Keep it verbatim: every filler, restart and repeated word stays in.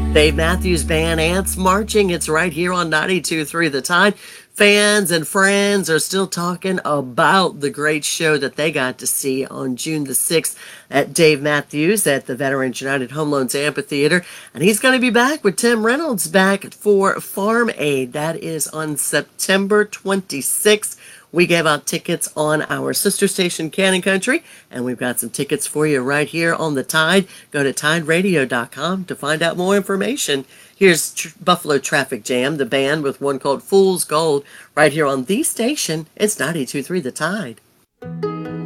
Dave Matthews Band, Ants Marching. It's right here on ninety-two point three The Tide. Fans and friends are still talking about the great show that they got to see on June the sixth at Dave Matthews at the Veterans United Home Loans Amphitheater. And he's going to be back with Tim Reynolds back for Farm Aid. That is on September twenty-sixth. We gave out tickets on our sister station, Cannon Country, and we've got some tickets for you right here on the Tide. Go to tide radio dot com to find out more information. Here's Tr- Buffalo Traffic Jam, the band with one called Fool's Gold, right here on the station. It's ninety-two point three The Tide.